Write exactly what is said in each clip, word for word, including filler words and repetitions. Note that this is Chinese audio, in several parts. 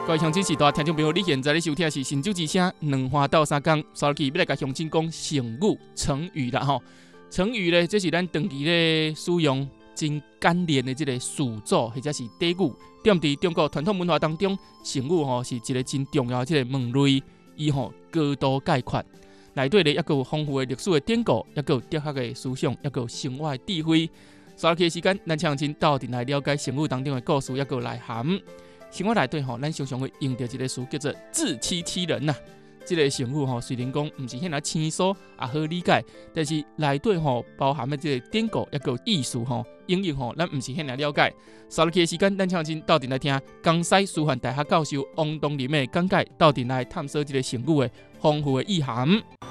各位乡亲时代听众朋友，你现在咧收听的是新酒之声两花斗三讲，稍期要来甲乡亲讲成语成语啦吼。成语咧，这是咱长期咧使用真简练的这个词组或者是短语。踮伫中国传统文化当中，成语吼是一个真重要的这个门类，伊吼高度概括，内底咧也有丰富的历史的典故，也有哲学的思想，也有生活的智慧。稍期的时间，咱乡亲斗阵来了解成语当中的故事，也有内涵。生活内底吼，咱常常会用到一个词叫做自欺欺人呐、啊。这个成语吼，虽然讲唔是遐尼清楚也好理解，但是内底吼包含的这个典故也有意思吼，应用吼咱唔是遐尼了解。稍期的时间，咱乡亲斗阵来听江西师范大学教授王东林的讲解，斗阵来探索这个成语的丰富的意涵。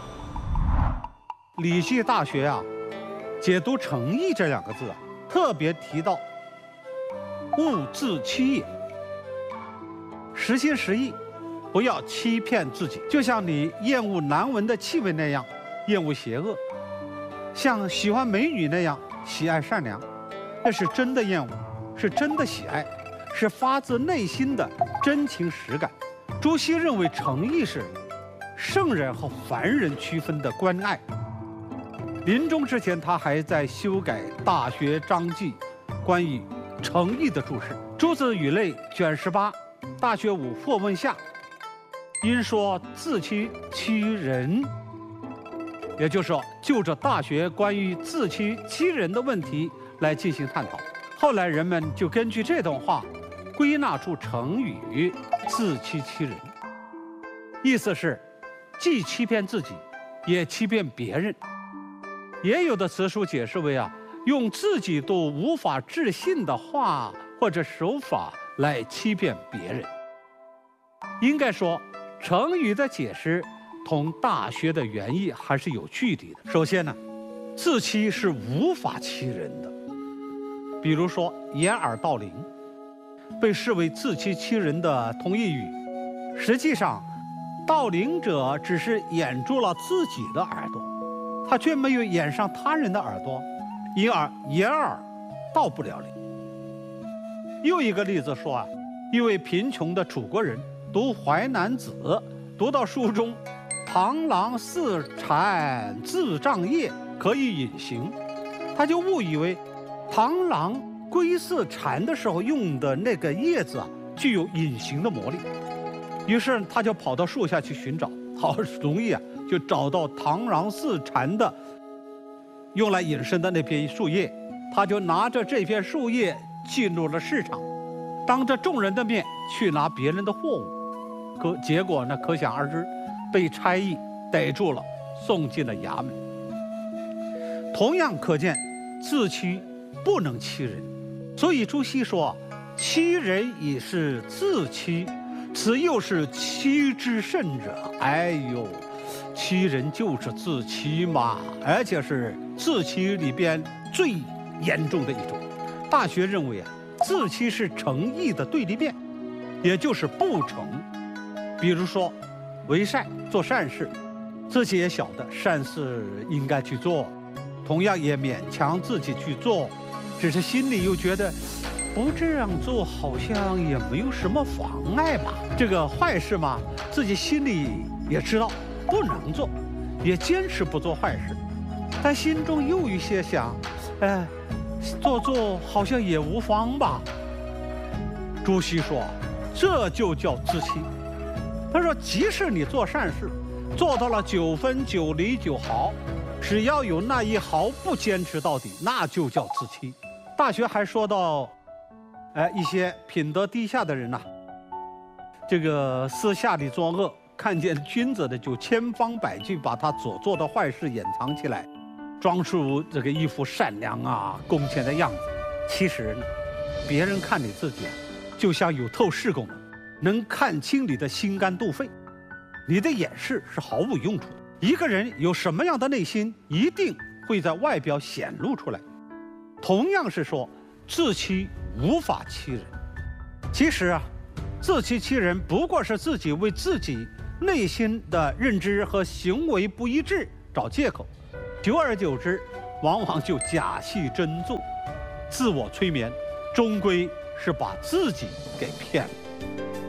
礼记大学啊，解读诚意这两个字啊，特别提到勿自欺也。实心实意，不要欺骗自己，就像你厌恶难闻的气味那样厌恶邪恶，像喜欢美女那样喜爱善良，那是真的厌恶，是真的喜爱，是发自内心的真情实感。朱熹认为诚意是圣人和凡人区分的关爱。临终之前，他还在修改《大学章记》关于诚意的注释。朱子语类卷十八大学五或问下，因说自欺欺人，也就是说，就着大学关于自欺欺人的问题来进行探讨。后来人们就根据这段话归纳出成语“自欺欺人”，意思是既欺骗自己，也欺骗别人。也有的词书解释为啊，用自己都无法置信的话或者手法来欺骗别人。应该说，成语的解释同大学的原意还是有距离的。首先呢，自欺是无法欺人的，比如说掩耳盗铃，被视为自欺欺人的同义语。实际上，盗铃者只是掩住了自己的耳朵，他却没有掩上他人的耳朵，因而掩耳盗不了铃。又一个例子说啊，一位贫穷的楚国人读《淮南子》，读到书中螳螂似蝉自障叶，可以隐形，他就误以为螳螂归似蝉的时候用的那个叶子啊，具有隐形的魔力。于是他就跑到树下去寻找，好容易啊就找到螳螂似蝉的用来隐身的那片树叶，他就拿着这片树叶进入了市场，当着众人的面去拿别人的货物，可结果呢，可想而知，被差役逮住了，送进了衙门。同样可见，自欺不能欺人，所以朱熹说：“欺人已是自欺，此又是欺之甚者。”哎呦，欺人就是自欺嘛，而且是自欺里边最严重的一种。大学认为啊，自欺是诚意的对立面，也就是不诚。比如说，为善做善事，自己也晓得善事应该去做，同样也勉强自己去做，只是心里又觉得不这样做好像也没有什么妨碍吧。这个坏事嘛，自己心里也知道不能做，也坚持不做坏事，但心中又有一些想，哎，做做好像也无妨吧。朱熹说，这就叫自欺。他说，即使你做善事，做到了九分九厘九毫，只要有那一毫不坚持到底，那就叫自欺。大学还说到，哎，一些品德低下的人呐、啊，这个私下里作恶，看见君子的就千方百计把他所做的坏事掩藏起来，装出这个一副善良啊、恭谦的样子。其实呢，别人看你自己啊，就像有透视功能，能看清你的心肝肚肺。你的掩饰是毫无用处的。一个人有什么样的内心，一定会在外表显露出来。同样是说，自欺无法欺人。其实啊，自欺欺人不过是自己为自己内心的认知和行为不一致找借口，久而久之，往往就假戏真做，自我催眠，终归是把自己给骗了。 各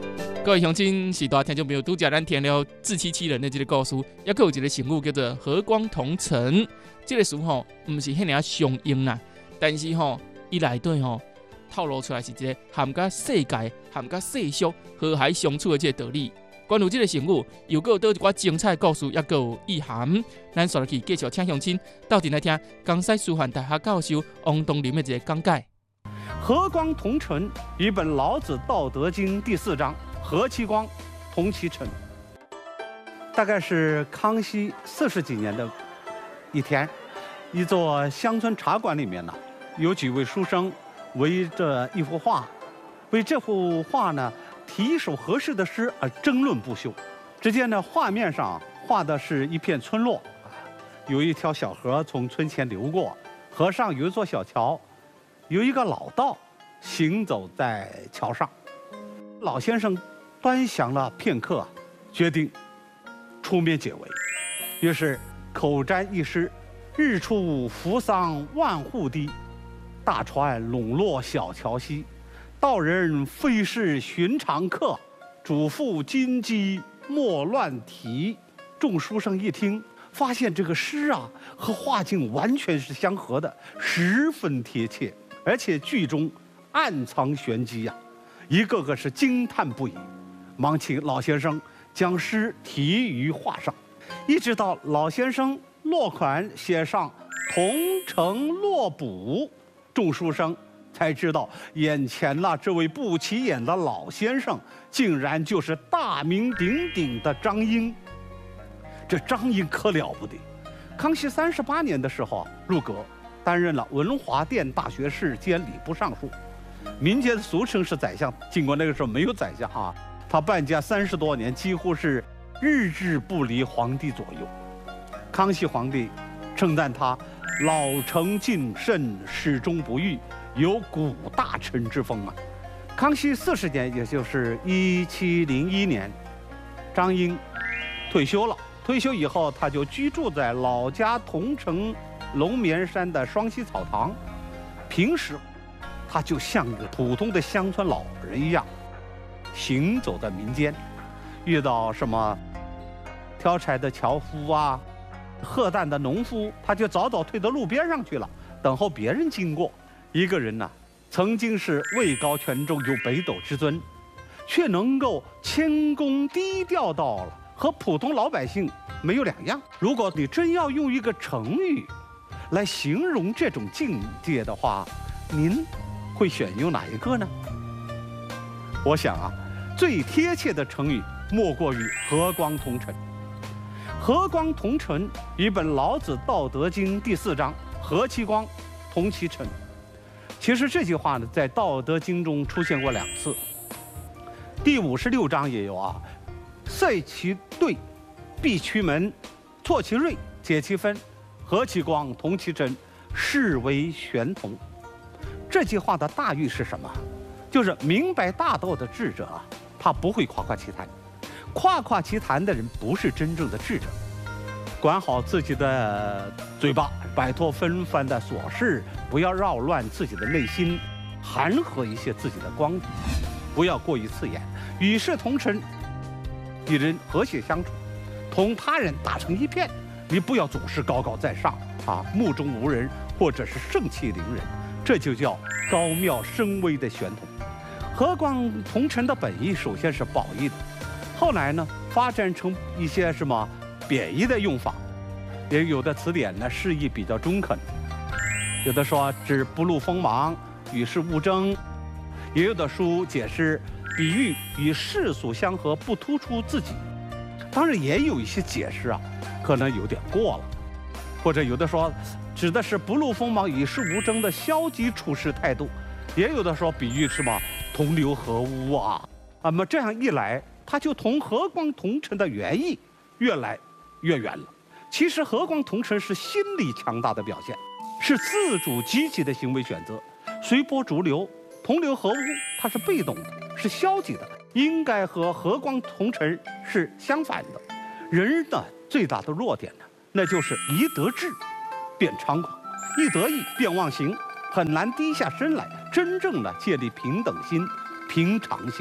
各位乡亲，是大听众朋友拄则咱听了自欺欺人的这个故事，也有一个成语叫做和光同尘。这个词吼，唔是遐尔常用啦，但是吼，伊内底吼透露出来是一个含甲世界、含甲世俗和谐相处的这个道理。关于这个成语，又有倒一寡精彩的故事，也有意涵。咱续落去继续请乡亲到底来听江西师范大学教授王东林的一个讲解。 和光同尘与本老子《道德经》第四章和其光，同其尘。大概是康熙四十几年的一天，一座乡村茶馆里面呢，有几位书生围着一幅画，为这幅画呢题一首合适的诗而争论不休。只见呢，画面上画的是一片村落，有一条小河从村前流过，河上有一座小桥，有一个老道行走在桥上。老先生端详了片刻，决定出面解围。于是口占一诗：日出扶桑万户堤，大船笼络小桥西。道人非是寻常客，嘱咐金鸡莫乱啼。众书生一听，发现这个诗啊和画境完全是相合的，十分贴切，而且句中暗藏玄机呀、啊，一个个是惊叹不已，忙请老先生将诗题于画上。一直到老先生落款写上“同城落补”，众书生才知道眼前了这位不起眼的老先生，竟然就是大名鼎鼎的张英。这张英可了不得，康熙三十八年的时候啊，入阁，担任了文华殿大学士兼礼部尚书，民间俗称是宰相。尽管那个时候没有宰相啊，他办家三十多年，几乎是日日不离皇帝左右。康熙皇帝称赞他老成谨慎，始终不渝，有古大臣之风啊。康熙四十年，也就是一七零一年，张英退休了。退休以后，他就居住在老家桐城龙眠山的双溪草堂。平时，他就像一个普通的乡村老人一样，行走在民间，遇到什么挑柴的樵夫啊、荷担的农夫，他就早早退到路边上去了，等候别人经过。一个人呢、啊，曾经是位高权重，有北斗之尊，却能够谦恭低调到了和普通老百姓没有两样。如果你真要用一个成语来形容这种境界的话，您会选用哪一个呢？我想啊，最贴切的成语莫过于和光同尘。和光同尘与本老子《道德经》第四章和其光，同其尘。其实这句话呢，在《道德经》中出现过两次，第五十六章也有啊。塞其兑，闭其门，挫其锐，解其分，和其光，同其尘，是为玄同。这句话的大意是什么？就是明白大道的智者啊，他不会夸夸其谈，夸夸其谈的人不是真正的智者。管好自己的嘴巴，摆脱纷繁的琐事，不要扰乱自己的内心，含合一些自己的光底，不要过于刺眼，与世同尘，与人和谐相处，同他人打成一片。你不要总是高高在上啊，目中无人，或者是盛气凌人，这就叫高妙深微的玄同。和光同尘的本意首先是褒义的，后来呢发展成一些什么贬义的用法，也有的词典呢释义比较中肯，有的说指不露锋芒，与世无争，也有的书解释比喻与世俗相合，不突出自己。当然也有一些解释啊，可能有点过了，或者有的说指的是不露锋芒、与世无争的消极处事态度，也有的说比喻什么同流合污啊。那么这样一来，它就同和光同尘的原意越来越远了。其实和光同尘是心理强大的表现，是自主积极的行为选择，随波逐流。同流合污，它是被动的，是消极的，应该和和光同尘是相反的。人的最大的弱点呢，那就是一得志便猖狂，一得意便忘形，很难低下身来，真正的建立平等心、平常心。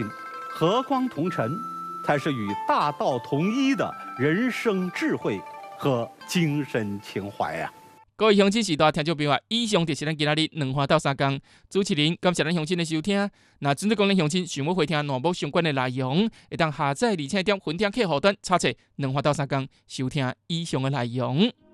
和光同尘，才是与大道统一的人生智慧和精神情怀呀、啊。 各位乡亲时代听众朋友，以上就是咱今仔日两花斗三工主持人，感谢咱乡亲的收听。那针对讲咱乡亲想要回听栏目相关的内容，会当下载而且点分听客户端查册两花斗三工收听以上的内容。